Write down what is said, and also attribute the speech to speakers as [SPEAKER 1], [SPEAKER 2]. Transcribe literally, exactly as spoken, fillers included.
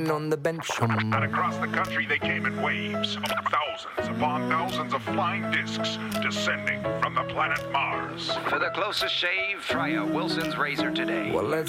[SPEAKER 1] sitting on the bench.
[SPEAKER 2] And across the country they came in waves, thousands upon thousands of flying discs descending from the planet Mars.
[SPEAKER 3] For the closest shave, try a Wilson's razor today.
[SPEAKER 1] Well, let's